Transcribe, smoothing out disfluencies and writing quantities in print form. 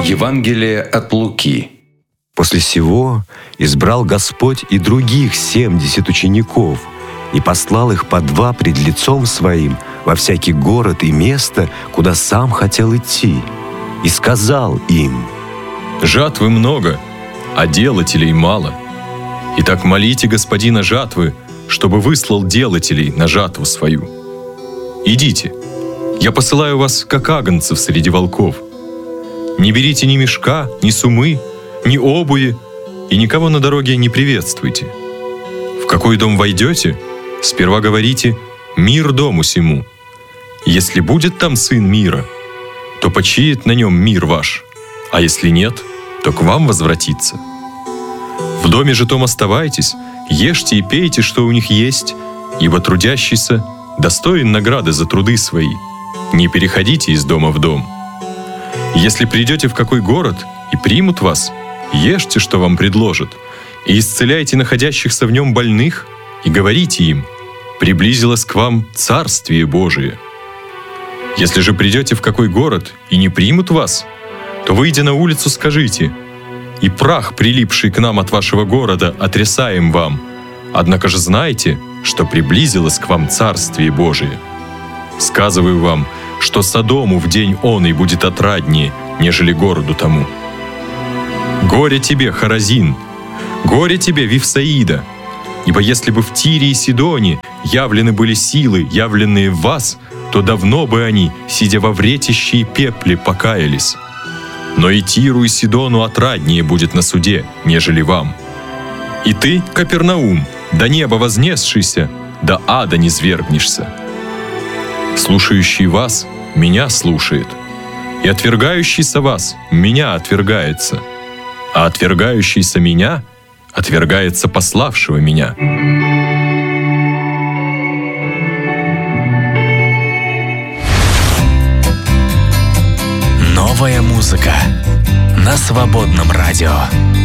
Евангелие от Луки. После сего избрал Господь и других 70 учеников и послал их по 2 пред лицом Своим во всякий город и место, куда Сам хотел идти, и сказал им: «Жатвы много, а делателей мало. Итак, молите Господина жатвы, чтобы выслал делателей на жатву свою. Идите, я посылаю вас, как агнцев среди волков. Не берите ни мешка, ни сумы, ни обуви, и никого на дороге не приветствуйте. В какой дом войдете, сперва говорите: мир дому сему. Если будет там сын мира, то почиет на нем мир ваш, а если нет, то к вам возвратится. В доме же том оставайтесь, ешьте и пейте, что у них есть, ибо трудящийся достоин награды за труды свои. Не переходите из дома в дом. Если придете в какой город и примут вас, ешьте, что вам предложат, и исцеляйте находящихся в нем больных, и говорите им: приблизилось к вам Царствие Божие. Если же придете в какой город и не примут вас, то, выйдя на улицу, скажите: и прах, прилипший к нам от вашего города, отрясаем вам, однако же знайте, что приблизилось к вам Царствие Божие. Сказываю вам, что Содому в день оный будет отраднее, нежели городу тому. Горе тебе, Хоразин! Горе тебе, Вифсаида! Ибо если бы в Тире и Сидоне явлены были силы, явленные в вас, то давно бы они, сидя во вретище и пепле, покаялись. Но и Тиру и Сидону отраднее будет на суде, нежели вам. И ты, Капернаум, до неба вознесшийся, до ада низвергнешься. Слушающий вас меня слушает, и отвергающийся вас меня отвергается, а отвергающийся меня отвергается пославшего меня». Новая музыка на Свободном радио.